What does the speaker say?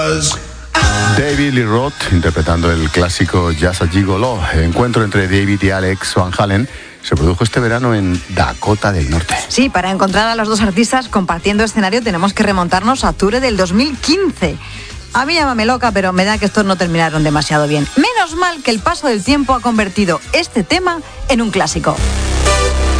David Lee Roth interpretando el clásico Just a Gigolo. El encuentro entre David y Alex Van Halen se produjo este verano en Dakota del Norte. Sí, para encontrar a los dos artistas compartiendo escenario tenemos que remontarnos a octubre del 2015. A mí llámame loca, pero me da que estos no terminaron demasiado bien. Menos mal que el paso del tiempo ha convertido este tema en un clásico.